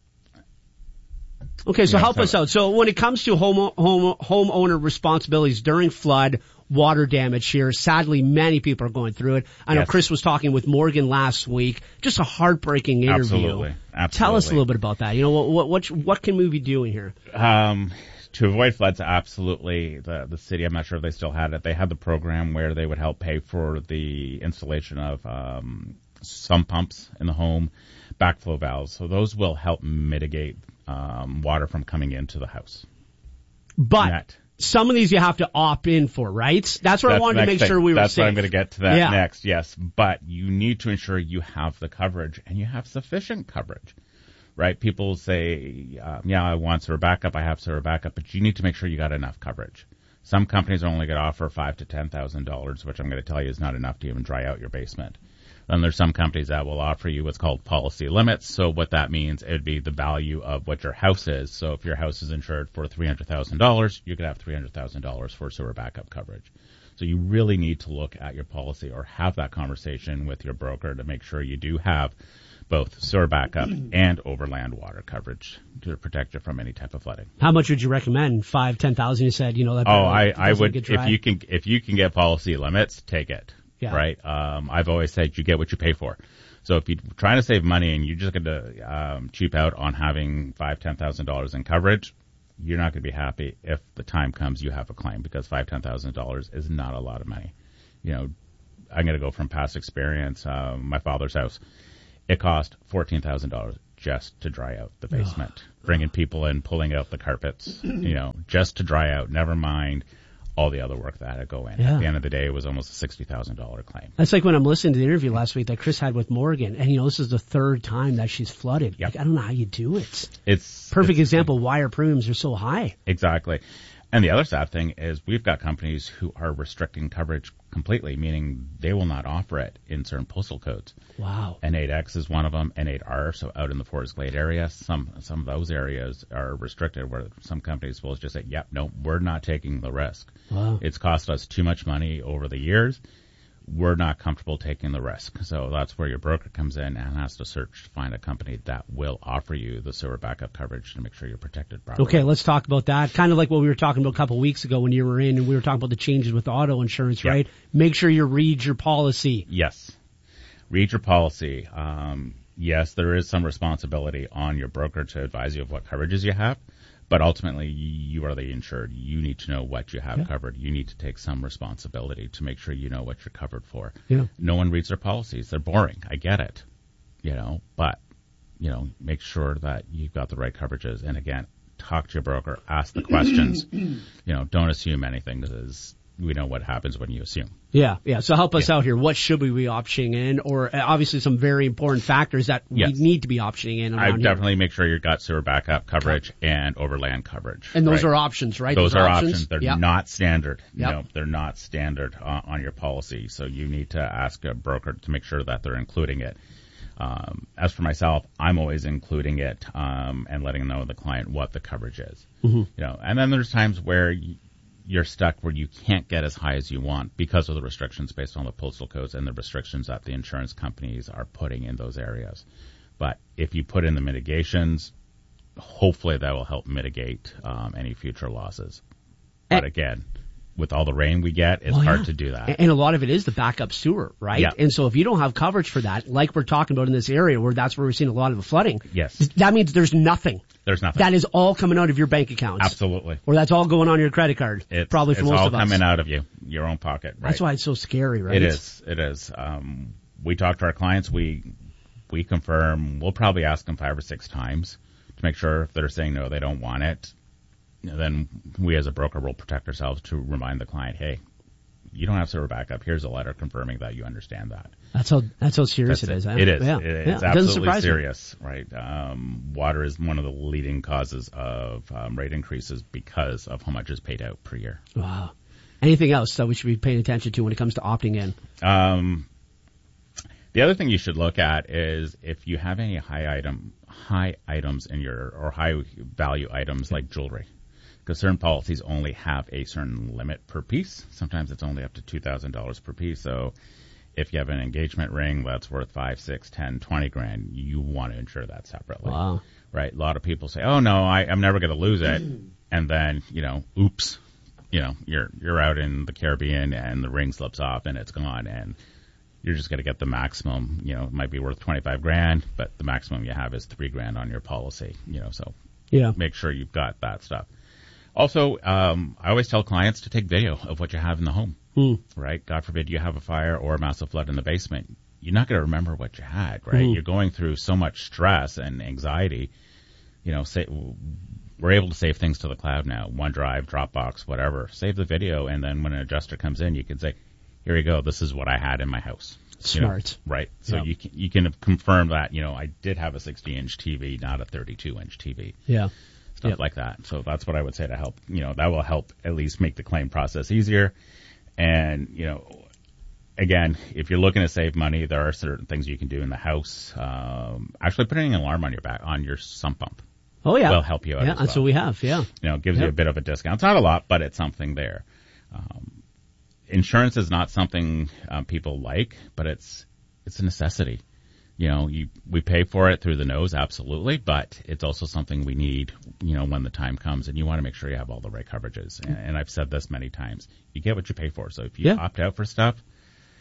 Okay, so yeah, help so us out. So when it comes to home, home, homeowner responsibilities during flood, water damage here, sadly many people are going through it. I know yes. Chris was talking with Morgan last week. Just a heartbreaking interview. Absolutely. Absolutely. Tell us a little bit about that. You know, what, what, what, what can we be doing here? Um, to avoid floods, absolutely. The, the city, I'm not sure if they still had it. They had the program where they would help pay for the installation of, um, sump pumps in the home, backflow valves. So those will help mitigate Um, water from coming into the house. But Net. some of these you have to opt in for, right? That's what That's I wanted to make thing. sure we were That's safe. what I'm going to get to that yeah. next, yes. But you need to ensure you have the coverage and you have sufficient coverage, right? People say, um, yeah, I want sewer backup, I have sewer backup, but you need to make sure you got enough coverage. Some companies are only going to offer five to ten thousand dollars, which I'm going to tell you is not enough to even dry out your basement. Then there's some companies that will offer you what's called policy limits. So what that means, it would be the value of what your house is. So if your house is insured for three hundred thousand dollars, you could have three hundred thousand dollars for sewer backup coverage. So you really need to look at your policy or have that conversation with your broker to make sure you do have both sewer backup and overland water coverage to protect you from any type of flooding. How much would you recommend? Five, ten thousand? You said, you know, that. Oh, I, I would, if you can, if you can get policy limits, take it. Yeah. Right. Um, I've always said you get what you pay for. So if you're trying to save money and you're just going to um, cheap out on having five, ten thousand dollars in coverage, you're not going to be happy if the time comes you have a claim, because five, ten thousand dollars is not a lot of money. You know, I'm going to go from past experience. Uh, my father's house, it cost fourteen thousand dollars just to dry out the basement, oh. bringing people in, pulling out the carpets, you know, just to dry out. Never mind all the other work that had to go in. Yeah. At the end of the day, it was almost a sixty thousand dollars claim. That's like when I'm listening to the interview last week that Chris had with Morgan, and you know, this is the third time that she's flooded. Yep. Like, I don't know how you do it. It's perfect it's, example why our premiums are so high. Exactly. And the other sad thing is we've got companies who are restricting coverage completely, meaning they will not offer it in certain postal codes. Wow. N eight X is one of them, N eight R, so out in the Forest Glade area, some some of those areas are restricted where some companies will just say, yep, no, we're not taking the risk. Wow. It's cost us too much money over the years. We're not comfortable taking the risk. So that's where your broker comes in and has to search to find a company that will offer you the sewer backup coverage to make sure you're protected properly. Okay, let's talk about that. Kind of like what we were talking about a couple of weeks ago when you were in and we were talking about the changes with auto insurance, Yep. right? Make sure you read your policy. Yes. Read your policy. Um, yes, there is some responsibility on your broker to advise you of what coverages you have. But ultimately, you are the insured. You need to know what you have yeah. covered. You need to take some responsibility to make sure you know what you're covered for. Yeah. No one reads their policies. They're boring. I get it. You know, but, you know, make sure that you've got the right coverages. And again, talk to your broker. Ask the questions. You know, don't assume anything, because we know what happens when you assume. Yeah, yeah. So help us yeah. out here. What should we be optioning in? Or uh, obviously some very important factors that yes. we need to be optioning in. I definitely here. make sure you've got sewer backup coverage and overland coverage. And those right? are options, right? Those, those are options. options. They're yep. not standard. Yep. No, they're not standard uh, on your policy. So you need to ask a broker to make sure that they're including it. Um, as for myself, I'm always including it um, and letting know the client what the coverage is. Mm-hmm. You know, and then there's times where you, you're stuck where you can't get as high as you want because of the restrictions based on the postal codes and the restrictions that the insurance companies are putting in those areas. But if you put in the mitigations, hopefully that will help mitigate um, any future losses. But and, again, with all the rain we get, it's well, hard yeah. to do that. And a lot of it is the backup sewer, right? Yeah. And so if you don't have coverage for that, like we're talking about in this area where that's where we're seeing a lot of the flooding, yes, that means there's nothing. There's nothing. That is all coming out of your bank accounts. Absolutely. Or that's all going on your credit card. It's, probably for it's most all of us. coming out of you, your own pocket. Right? That's why it's so scary, right? It is. It is. Um, we talk to our clients. We we confirm. We'll probably ask them five or six times to make sure if they're saying no, they don't want it. Then we as a broker will protect ourselves to remind the client, hey, you don't have sewer backup. Here's a letter confirming that you understand that. That's how that's how serious that's it is. It, it is. Yeah. It, yeah. It's it absolutely serious, me. right? Um, water is one of the leading causes of um, rate increases because of how much is paid out per year. Wow. Anything else that we should be paying attention to when it comes to opting in? Um, the other thing you should look at is if you have any high item, high items in your, or high value items like jewelry. Because certain policies only have a certain limit per piece. Sometimes it's only up to two thousand dollars per piece. So if you have an engagement ring that's worth five, six, ten, twenty grand, you want to insure that separately. Wow. Right? A lot of people say, oh no, I, I'm never going to lose it. And then, you know, oops, you know, you're, you're out in the Caribbean and the ring slips off and it's gone, and you're just going to get the maximum. You know, it might be worth twenty-five grand, but the maximum you have is three grand on your policy, you know, so yeah. make sure you've got that stuff. Also, um, I always tell clients to take video of what you have in the home, mm. right? God forbid you have a fire or a massive flood in the basement. You're not going to remember what you had, right? Mm. You're going through so much stress and anxiety. You know, say, we're able to save things to the cloud now, OneDrive, Dropbox, whatever. Save the video, and then when an adjuster comes in, you can say, here you go, this is what I had in my house. Smart. You know, right? So yep. you can, you can confirm that, you know, I did have a sixty-inch T V, not a thirty-two inch T V. Yeah. Stuff yep. like that. So that's what I would say to help, you know, that will help at least make the claim process easier. And, you know, again, if you're looking to save money, there are certain things you can do in the house. Um, actually putting an alarm on your back, on your sump pump. Oh, yeah. Will help you out Yeah, as that's well. what we have, yeah. You know, it gives yep. you a bit of a discount. It's not a lot, but it's something there. Um, insurance is not something um, people like, but it's, it's a necessity. You know, you, we pay for it through the nose, absolutely, but it's also something we need, you know, when the time comes, and you want to make sure you have all the right coverages. And, and I've said this many times. You get what you pay for. So if you yeah. opt out for stuff,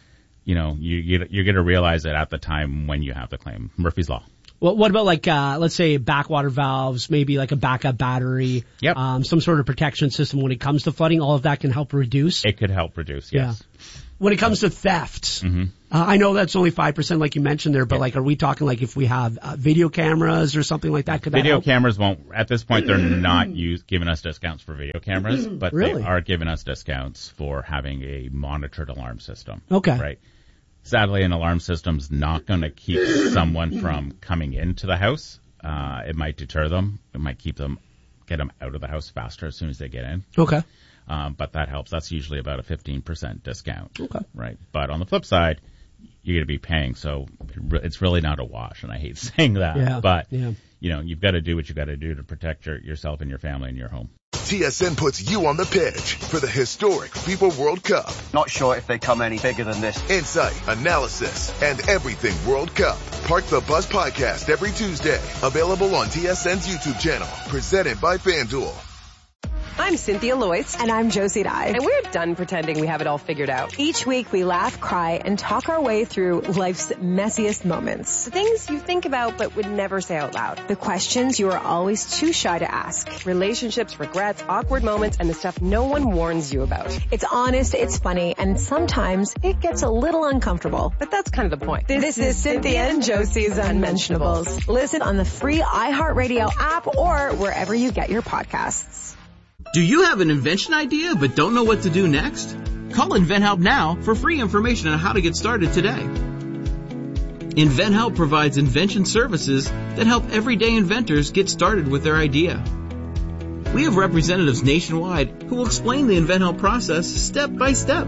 you know, you, you, you're going to realize it at the time when you have the claim. Murphy's Law. Well, what about like, uh, let's say backwater valves, maybe like a backup battery, yep. um, some sort of protection system when it comes to flooding? All of that can help reduce? It could help reduce, yes. Yeah. When it comes to thefts, mm-hmm. uh, I know that's only five percent like you mentioned there, but like, are we talking like if we have uh, video cameras or something like that? Could that Video help? cameras won't, at this point, they're not use, giving us discounts for video cameras, but really? They are giving us discounts for having a monitored alarm system. Okay. Right. Sadly, an alarm system's not going to keep someone from coming into the house. Uh, it might deter them. It might keep them, get them out of the house faster as soon as they get in. Okay. Um, but that helps. That's usually about a fifteen percent discount. Okay. Right. But on the flip side, you're going to be paying, so it's really not a wash, and I hate saying that. Yeah. But, yeah. you know, you've got to do what you got to do to protect your, yourself and your family and your home. T S N puts you on the pitch for the historic FIFA World Cup. Not sure if they come any bigger than this. Insight, analysis, and everything World Cup. Park the Bus podcast every Tuesday. Available on T S N's YouTube channel. Presented by FanDuel. I'm Cynthia Loyce. And I'm Josie Dye. And we're done pretending we have it all figured out. Each week we laugh, cry, and talk our way through life's messiest moments. The things you think about but would never say out loud. The questions you are always too shy to ask. Relationships, regrets, awkward moments, and the stuff no one warns you about. It's honest, it's funny, and sometimes it gets a little uncomfortable. But that's kind of the point. This, this is Cynthia and Josie's Unmentionables. Listen on the free iHeartRadio app or wherever you get your podcasts. Do you have an invention idea but don't know what to do next? Call InventHelp now for free information on how to get started today. InventHelp provides invention services that help everyday inventors get started with their idea. We have representatives nationwide who will explain the InventHelp process step by step.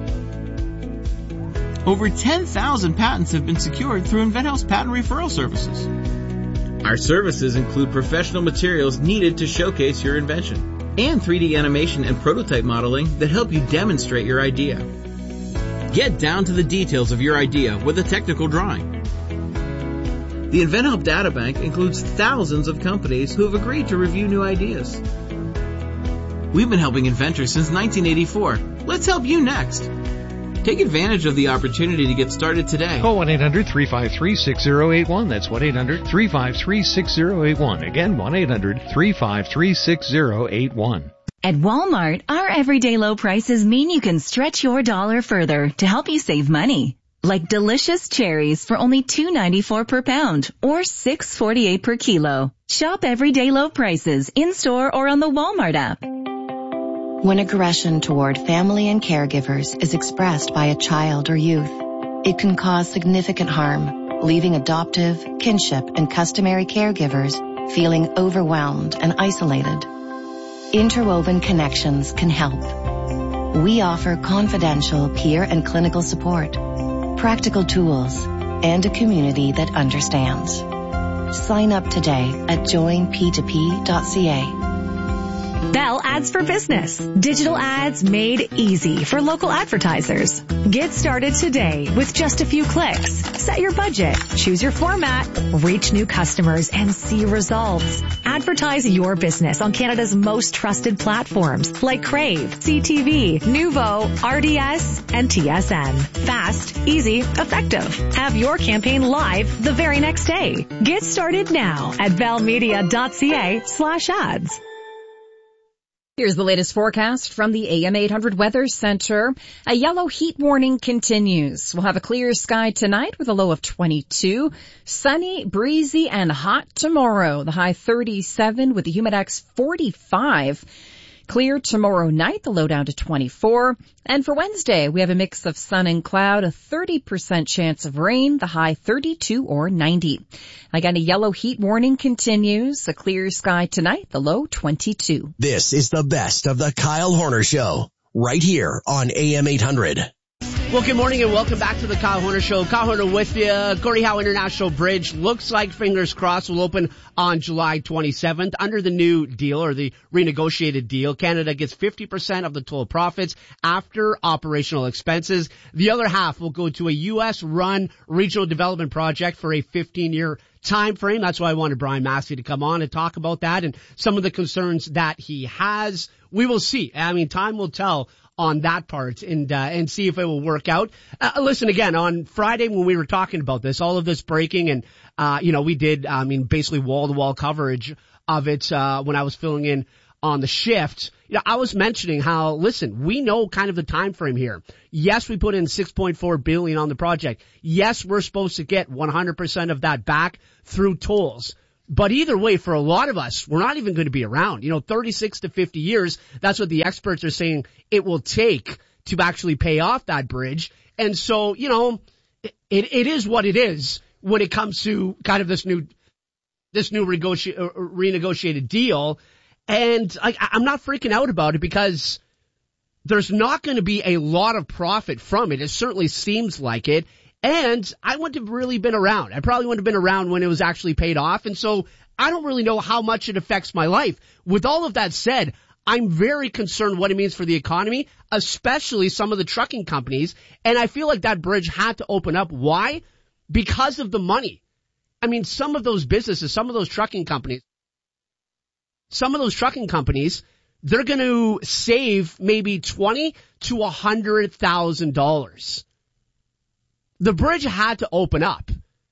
Over ten thousand patents have been secured through InventHelp's patent referral services. Our services include professional materials needed to showcase your invention, and three D animation and prototype modeling that help you demonstrate your idea. Get down to the details of your idea with a technical drawing. The InventHelp Databank includes thousands of companies who have agreed to review new ideas. We've been helping inventors since nineteen eighty-four. Let's help you next. Take advantage of the opportunity to get started today. Call one eight hundred three five three six zero eight one. That's one eight hundred three five three six zero eight one. Again, one eight hundred three five three six zero eight one. At Walmart, our everyday low prices mean you can stretch your dollar further to help you save money. Like delicious cherries for only two ninety-four per pound or six forty-eight per kilo. Shop everyday low prices in-store or on the Walmart app. When aggression toward family and caregivers is expressed by a child or youth, it can cause significant harm, leaving adoptive, kinship, and customary caregivers feeling overwhelmed and isolated. Interwoven Connections can help. We offer confidential peer and clinical support, practical tools, and a community that understands. Sign up today at join p two p dot c a. Bell Ads for Business. Digital ads made easy for local advertisers. Get started today with just a few clicks. Set your budget, choose your format, reach new customers, and see results. Advertise your business on Canada's most trusted platforms like Crave, C T V, Nuvo, R D S, and T S N. Fast, easy, effective. Have your campaign live the very next day. Get started now at bellmedia.ca slash ads. Here's the latest forecast from the A M eight hundred Weather Center. A yellow heat warning continues. We'll have a clear sky tonight with a low of twenty-two. Sunny, breezy, and hot tomorrow. The high thirty-seven with the humidex forty-five. Clear tomorrow night, the low down to twenty-four. And for Wednesday, we have a mix of sun and cloud, a thirty percent chance of rain, the high thirty-two or ninety. Again, a yellow heat warning continues. A clear sky tonight, the low twenty-two. This is the best of the Kyle Horner Show, right here on A M eight hundred. Well, good morning and welcome back to the Kyle Horner Show. Kyle Horner with you. Gordie Howe International Bridge looks like, fingers crossed, will open on July twenty-seventh. Under the new deal or the renegotiated deal, Canada gets fifty percent of the toll profits after operational expenses. The other half will go to a U S-run regional development project for a fifteen-year time frame. That's why I wanted Brian Massey to come on and talk about that and some of the concerns that he has. We will see. I mean, time will tell on that part and uh, and see if it will work out. Uh, listen, again, on Friday when we were talking about this, all of this breaking, and uh, you know, we did, I mean, basically wall-to-wall coverage of it uh, when I was filling in on the shift. You know, I was mentioning how, listen, we know kind of the time frame here. Yes, we put in six point four billion dollars on the project. Yes, we're supposed to get one hundred percent of that back through tolls. But either way, for a lot of us, we're not even going to be around. You know, thirty-six to fifty years, that's what the experts are saying it will take to actually pay off that bridge. And so, you know, it, it is what it is when it comes to kind of this new, this new regoci- uh, renegotiated deal. And I, I'm not freaking out about it because there's not going to be a lot of profit from it. It certainly seems like it. And I wouldn't have really been around. I probably wouldn't have been around when it was actually paid off. And so I don't really know how much it affects my life. With all of that said, I'm very concerned what it means for the economy, especially some of the trucking companies. And I feel like that bridge had to open up. Why? Because of the money. I mean, some of those businesses, some of those trucking companies, some of those trucking companies, they're going to save maybe twenty to a hundred thousand dollars. The bridge had to open up,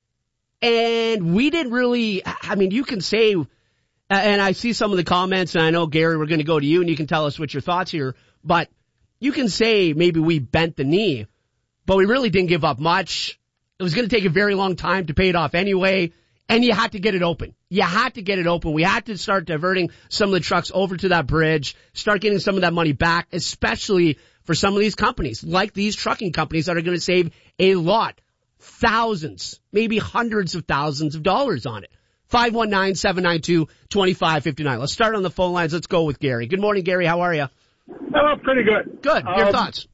and we didn't really, I mean, you can say, and I see some of the comments, and I know, Gary, we're going to go to you, and you can tell us what your thoughts here, but you can say maybe we bent the knee, but we really didn't give up much. It was going to take a very long time to pay it off anyway, and you had to get it open. You had to get it open. We had to start diverting some of the trucks over to that bridge, start getting some of that money back, especially for some of these companies, like these trucking companies that are going to save a lot, thousands, maybe hundreds of thousands of dollars on it. five one nine, seven nine two, two five five nine. Let's start on the phone lines. Let's go with Gary. Good morning, Gary. How are you? Oh, pretty good. Good. Your um, thoughts?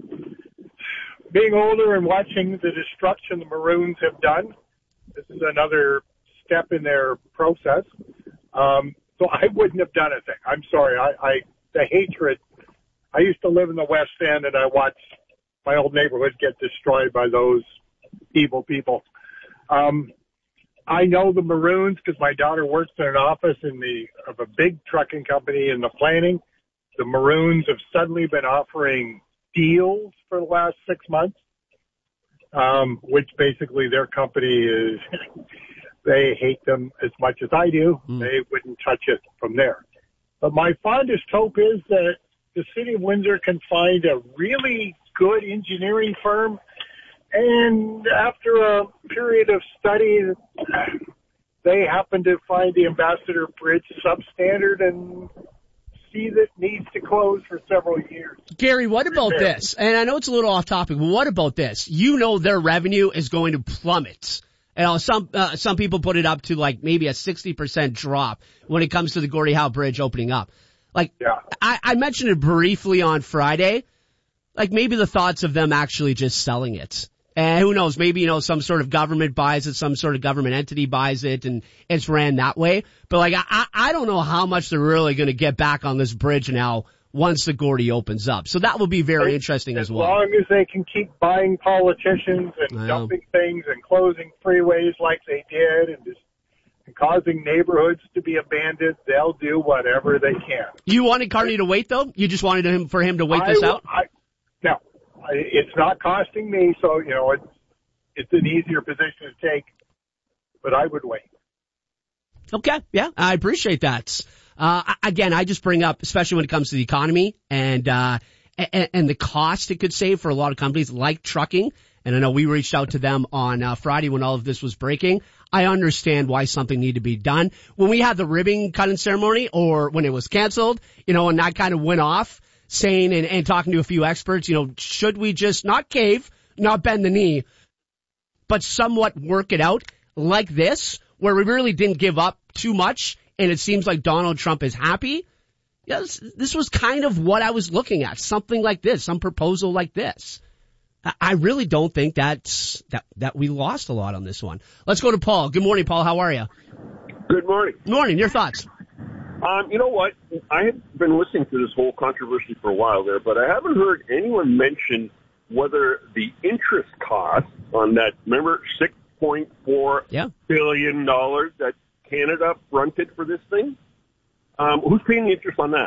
Being older and watching the destruction the Maroons have done, this is another step in their process. Um, so I wouldn't have done anything. I'm sorry. I, I the hatred. I used to live in the West End, and I watched my old neighborhood get destroyed by those evil people. Um, I know the Maroons because my daughter works in an office in the of a big trucking company in the planning. The Maroons have suddenly been offering deals for the last six months, um, which basically their company is, they hate them as much as I do. Mm. They wouldn't touch it from there. But my fondest hope is that the city of Windsor can find a really good engineering firm, and after a period of study, they happen to find the Ambassador Bridge substandard and see that it needs to close for several years. Gary, what about this? And I know it's a little off topic, but what about this? You know their revenue is going to plummet. You know, some uh, some people put it up to like maybe a sixty percent drop when it comes to the Gordie Howe Bridge opening up. Like, yeah. I, I mentioned it briefly on Friday, like maybe the thoughts of them actually just selling it. And who knows, maybe, you know, some sort of government buys it, some sort of government entity buys it, and it's ran that way. But like, I, I don't know how much they're really going to get back on this bridge now once the Gordie opens up. So that will be very as, interesting as, as well. As long as they can keep buying politicians and dumping things and closing freeways like they did and just and causing neighborhoods to be abandoned, they'll do whatever they can. You wanted Carney to wait, though? You just wanted him for him to wait I, this out? I, no. I, it's not costing me, so, you know, it's, it's an easier position to take, but I would wait. Okay, yeah, I appreciate that. Uh, again, I just bring up, especially when it comes to the economy and, uh, and, and the cost it could save for a lot of companies like trucking. And I know we reached out to them on uh, Friday when all of this was breaking. I understand why something needed to be done. When we had the ribbon cutting ceremony or when it was canceled, you know, and that kind of went off, saying and, and talking to a few experts, you know, should we just not cave, not bend the knee, but somewhat work it out like this, where we really didn't give up too much and it seems like Donald Trump is happy? Yes, this was kind of what I was looking at, something like this, some proposal like this. I really don't think that's, that, that we lost a lot on this one. Let's go to Paul. Good morning, Paul. How are you? Good morning. Morning. Your thoughts? Um, you know what? I have been listening to this whole controversy for a while there, but I haven't heard anyone mention whether the interest cost on that, remember, six point four yeah. billion dollars that Canada fronted for this thing? Um, who's paying the interest on that?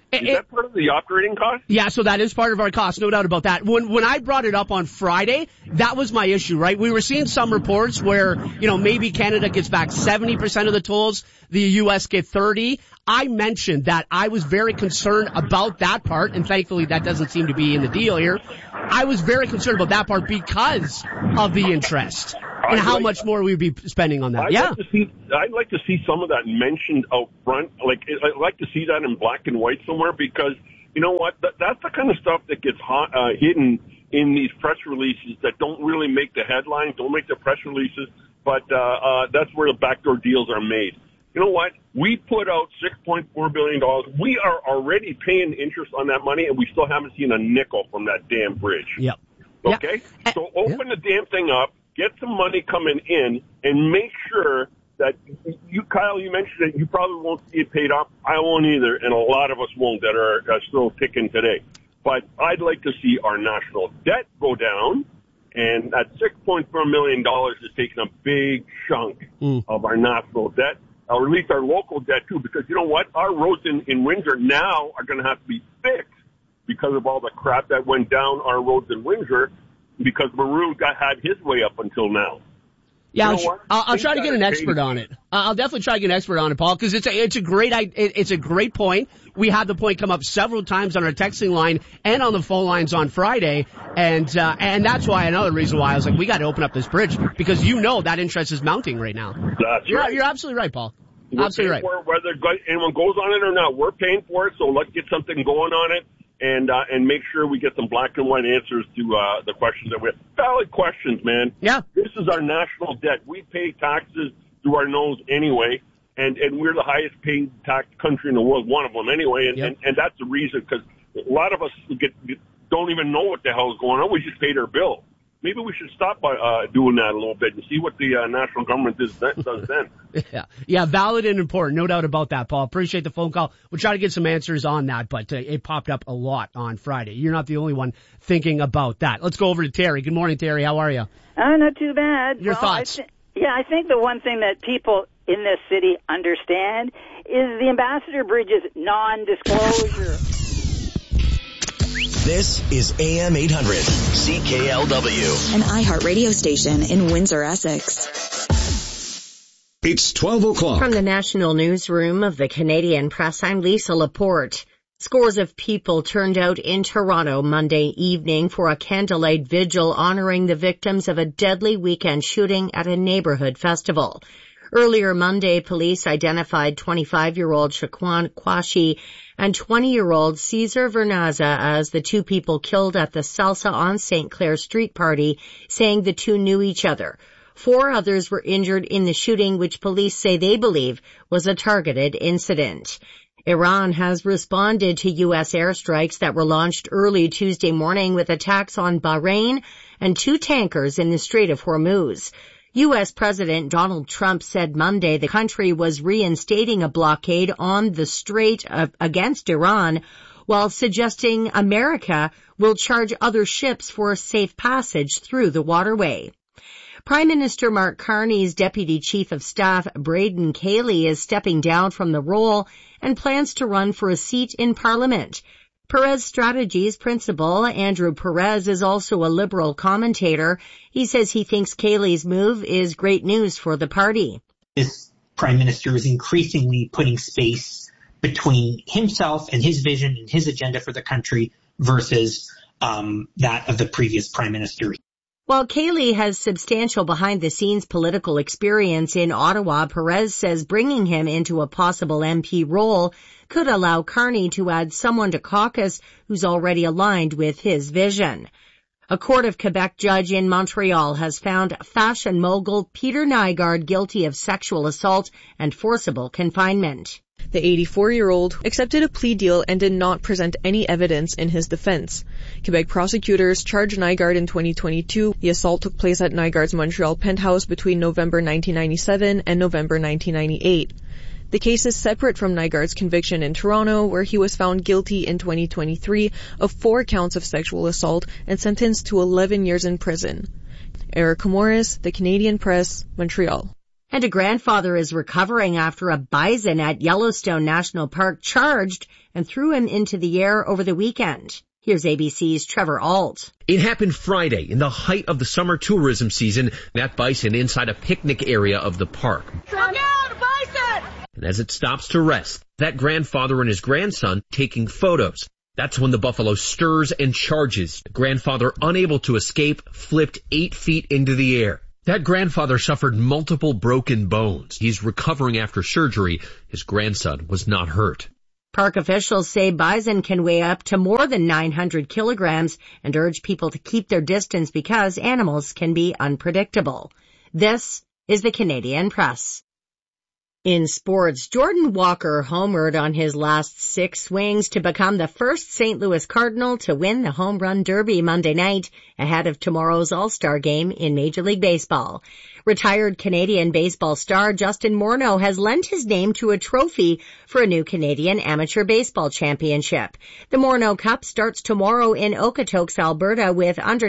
Is it, that part of the operating cost? Yeah, so that is part of our cost, no doubt about that. When when I brought it up on Friday, that was my issue, right? We were seeing some reports where, you know, maybe Canada gets back seventy percent of the tolls, the U S get thirty. I mentioned that I was very concerned about that part, and thankfully that doesn't seem to be in the deal here. I was very concerned about that part because of the interest and I'd how like, much more we'd be spending on that. I'd yeah. Like to see, I'd like to see some of that mentioned out front. Like, I'd like to see that in black and white somewhere because, you know what, that, that's the kind of stuff that gets hot, uh, hidden in these press releases that don't really make the headlines, don't make the press releases, but uh, uh, that's where the backdoor deals are made. You know what? We put out six point four billion dollars. We are already paying interest on that money, and we still haven't seen a nickel from that damn bridge. Yep. Okay? Yep. So open yep. the damn thing up, get some money coming in, and make sure that you, Kyle, you mentioned that you probably won't see it paid off. I won't either, and a lot of us won't that are, are still ticking today. But I'd like to see our national debt go down, and that six point four million dollars is taking a big chunk mm. of our national debt. Or at least our local debt, too, because you know what? Our roads in, in Windsor now are going to have to be fixed because of all the crap that went down our roads in Windsor because Maroon got had his way up until now. Yeah, you know I'll, I'll, I'll try to get an expert crazy. on it. I'll definitely try to get an expert on it, Paul, because it's a, it's a great, it's a great point. We had the point come up several times on our texting line and on the phone lines on Friday, and uh, and that's why another reason why I was like, we got to open up this bridge because you know that interest is mounting right now. That's you're, right. You're absolutely right, Paul. We're absolutely right. For it, whether anyone goes on it or not, we're paying for it. So let's get something going on it. And, uh, and make sure we get some black and white answers to, uh, the questions that we have. Valid questions, man. Yeah. This is our national debt. We pay taxes through our nose anyway. And, and we're the highest paid tax country in the world, one of them anyway. And, yep. and, and that's the reason, because a lot of us get, get, don't even know what the hell is going on. We just paid our bill. Maybe we should stop by, uh, doing that a little bit and see what the uh, national government does, does then. Yeah, yeah, valid and important, no doubt about that, Paul. Appreciate the phone call. We'll try to get some answers on that, but uh, it popped up a lot on Friday. You're not the only one thinking about that. Let's go over to Terry. Good morning, Terry. How are you? Uh, not too bad. Your well, thoughts? I th- yeah, I think the one thing that people in this city understand is the Ambassador Bridge's non-disclosure. This is A M eight hundred, C K L W. An iHeart radio station in Windsor, Essex. It's twelve o'clock. From the National Newsroom of the Canadian Press, I'm Lisa Laporte. Scores of people turned out in Toronto Monday evening for a candlelight vigil honoring the victims of a deadly weekend shooting at a neighborhood festival. Earlier Monday, police identified twenty-five-year-old Shaquan Kwashi and twenty-year-old Cesar Vernaza as the two people killed at the Salsa on Saint Clair Street party, saying the two knew each other. Four others were injured in the shooting, which police say they believe was a targeted incident. Iran has responded to U S airstrikes that were launched early Tuesday morning with attacks on Bahrain and two tankers in the Strait of Hormuz. U S President Donald Trump said Monday the country was reinstating a blockade on the strait of, against Iran, while suggesting America will charge other ships for safe passage through the waterway. Prime Minister Mark Carney's Deputy Chief of Staff, Braden Cayley, is stepping down from the role and plans to run for a seat in Parliament. Perez Strategies principal Andrew Perez is also a Liberal commentator. He says he thinks Cayley's move is great news for the party. This Prime Minister is increasingly putting space between himself and his vision and his agenda for the country versus um, that of the previous Prime Minister. While Cayley has substantial behind-the-scenes political experience in Ottawa, Perez says bringing him into a possible M P role could allow Carney to add someone to caucus who's already aligned with his vision. A Court of Quebec judge in Montreal has found fashion mogul Peter Nygard guilty of sexual assault and forcible confinement. The eighty-four-year-old accepted a plea deal and did not present any evidence in his defense. Quebec prosecutors charged Nygard in twenty twenty-two. The assault took place at Nygard's Montreal penthouse between November nineteen ninety-seven and November nineteen ninety-eight. The case is separate from Nygard's conviction in Toronto, where he was found guilty in twenty twenty-three of four counts of sexual assault and sentenced to eleven years in prison. Erica Morris, The Canadian Press, Montreal. And a grandfather is recovering after a bison at Yellowstone National Park charged and threw him into the air over the weekend. Here's A B C's Trevor Ault. It happened Friday in the height of the summer tourism season. That bison inside a picnic area of the park. Look out, bison! And as it stops to rest, that grandfather and his grandson taking photos. That's when the buffalo stirs and charges. The grandfather, unable to escape, flipped eight feet into the air. That grandfather suffered multiple broken bones. He's recovering after surgery. His grandson was not hurt. Park officials say bison can weigh up to more than nine hundred kilograms and urge people to keep their distance because animals can be unpredictable. This is the Canadian Press. In sports, Jordan Walker homered on his last six swings to become the first Saint Louis Cardinal to win the Home Run Derby Monday night ahead of tomorrow's All-Star game in Major League Baseball. Retired Canadian baseball star Justin Morneau has lent his name to a trophy for a new Canadian Amateur Baseball Championship. The Morneau Cup starts tomorrow in Okotoks, Alberta, with under